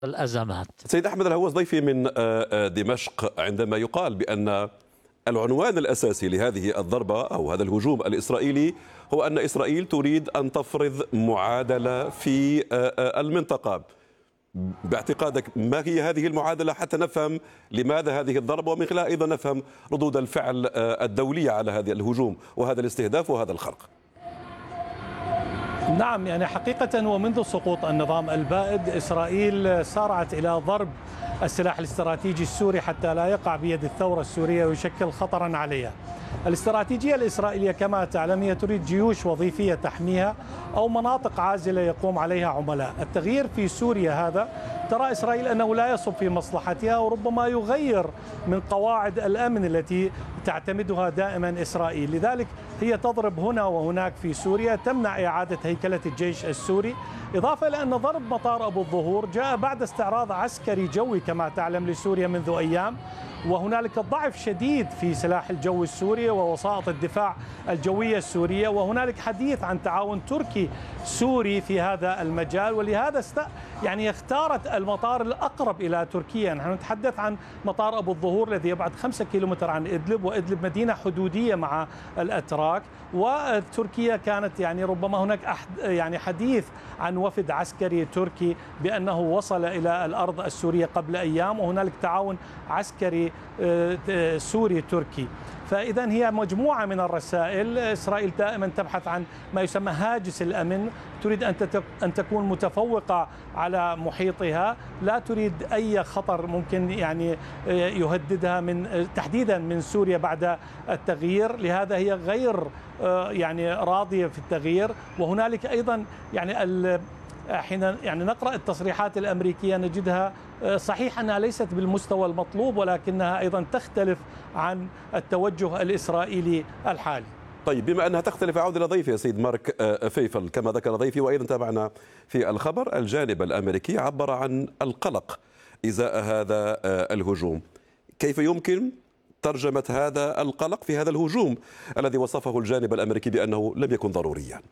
الأزمات. سيد أحمد الهواس ضيفي من دمشق، عندما يقال بأن العنوان الأساسي لهذه الضربة أو هذا الهجوم الإسرائيلي هو أن إسرائيل تريد أن تفرض معادلة في المنطقة، باعتقادك ما هي هذه المعادلة حتى نفهم لماذا هذه الضربة، ومن خلالها أيضا نفهم ردود الفعل الدولية على هذا الهجوم وهذا الاستهداف وهذا الخرق؟ نعم، يعني حقيقة ومنذ سقوط النظام البائد إسرائيل سارعت إلى ضرب السلاح الاستراتيجي السوري حتى لا يقع بيد الثورة السورية ويشكل خطرا عليها. الاستراتيجية الإسرائيلية كما تعلم هي تريد جيوش وظيفية تحميها أو مناطق عازلة يقوم عليها عملاء. التغيير في سوريا هذا ترى إسرائيل أنه لا يصب في مصلحتها، وربما يغير من قواعد الأمن التي تعتمدها دائما إسرائيل. لذلك هي تضرب هنا وهناك في سوريا، تمنع إعادة هيكلة الجيش السوري، إضافة إلى أن ضرب مطار أبو الظهور جاء بعد استعراض عسكري جوي كما تعلم لسوريا منذ أيام، وهنالك ضعف شديد في سلاح الجو السوري ووسائط الدفاع الجوية السورية، وهنالك حديث عن تعاون تركي سوري في هذا المجال، ولهذا يعني اختارت المطار الأقرب إلى تركيا. نحن نتحدث عن مطار أبو الظهور الذي يبعد 5 كيلومتر عن إدلب، وإدلب مدينة حدودية مع الأتراك، وتركيا كانت يعني ربما هناك يعني حديث عن وفد عسكري تركي بأنه وصل إلى الأرض السورية قبل أيام، وهنالك تعاون عسكري سوري تركي. فإذا هي مجموعة من الرسائل. إسرائيل دائما تبحث عن ما يسمى هاجس الأمن، تريد أن تكون متفوقة على محيطها، لا تريد أي خطر ممكن يعني يهددها من تحديدا من سوريا بعد التغيير. لهذا هي غير يعني راضية في التغيير. وهنالك أيضا يعني حين يعني نقرأ التصريحات الأمريكية نجدها صحيح أنها ليست بالمستوى المطلوب، ولكنها أيضا تختلف عن التوجه الإسرائيلي الحالي. طيب، بما أنها تختلف، أعود إلى ضيفي يا سيد مارك فيفل. كما ذكر ضيفي وأيضا تابعنا في الخبر، الجانب الأمريكي عبر عن القلق إزاء هذا الهجوم. كيف يمكن ترجمة هذا القلق في هذا الهجوم الذي وصفه الجانب الأمريكي بأنه لم يكن ضروريا؟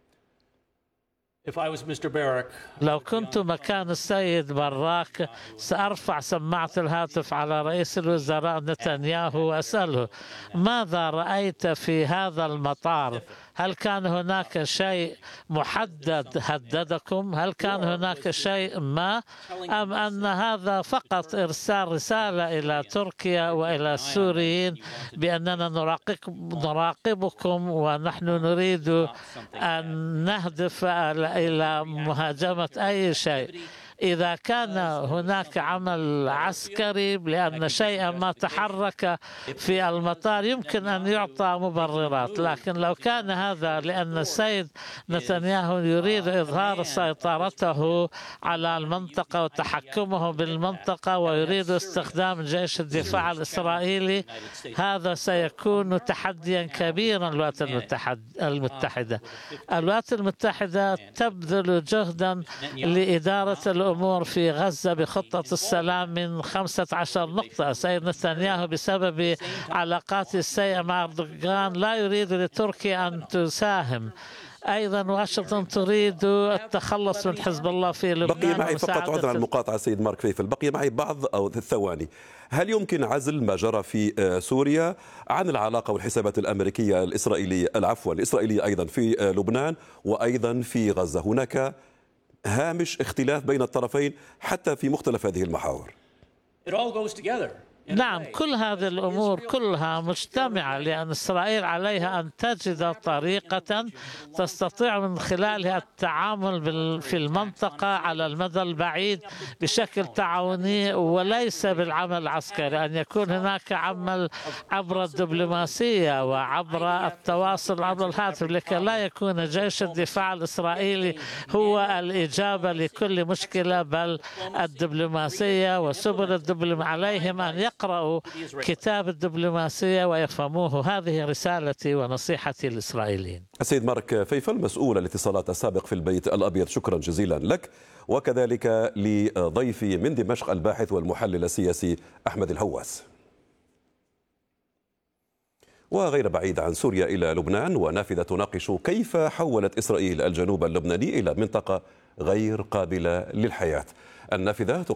لو كنت مكان السيد باراك سأرفع سماعة الهاتف على رئيس الوزراء نتنياهو وأسأله: ماذا رأيت في هذا المطار؟ هل كان هناك شيء محدد هددكم؟ هل كان هناك شيء ما؟ أم أن هذا فقط إرسال رسالة إلى تركيا وإلى السوريين بأننا نراقبكم ونحن نريد أن نهدف إلى مهاجمة أي شيء؟ إذا كان هناك عمل عسكري لأن شيئا ما تحرك في المطار يمكن أن يعطى مبررات، لكن لو كان هذا لأن السيد نتنياهو يريد إظهار سيطرته على المنطقة وتحكمه بالمنطقة ويريد استخدام جيش الدفاع الإسرائيلي، هذا سيكون تحديا كبيرا للولايات المتحدة. الولايات المتحدة تبذل جهدا لإدارة الأمور في غزة بخطة السلام من 15 نقطة. سيد نتنياهو بسبب علاقاته السيئة مع أردوغان لا يريد لتركيا أن تساهم. أيضا واشنطن تريد التخلص من حزب الله في لبنان. بقي معي فقط، عذرا عن المقاطعة سيد مارك فيفل، بقي معي بعض أو الثواني. هل يمكن عزل ما جرى في سوريا عن العلاقة والحسابات الأمريكية الإسرائيلية أيضا في لبنان وأيضا في غزة؟ هناك هامش اختلاف بين الطرفين حتى في مختلف هذه المحاور. نعم، كل هذه الأمور كلها مجتمعة، لأن إسرائيل عليها أن تجد طريقة تستطيع من خلالها التعامل في المنطقة على المدى البعيد بشكل تعاوني وليس بالعمل العسكري، أن يكون هناك عمل عبر الدبلوماسية وعبر التواصل عبر الهاتف، لكي لا يكون جيش الدفاع الإسرائيلي هو الإجابة لكل مشكلة، بل الدبلوماسية وسبل الدبلوماسية عليهم أن يقرأوا كتاب الدبلوماسية ويفهموه. هذه رسالتي ونصيحتي للإسرائيليين. السيد مارك فيفل، مسؤول الاتصالات السابق في البيت الأبيض، شكرا جزيلا لك، وكذلك لضيفي من دمشق الباحث والمحلل السياسي أحمد الهواس. وغير بعيد عن سوريا إلى لبنان، ونافذة تناقش كيف حولت إسرائيل الجنوب اللبناني إلى منطقة غير قابلة للحياة. النافذة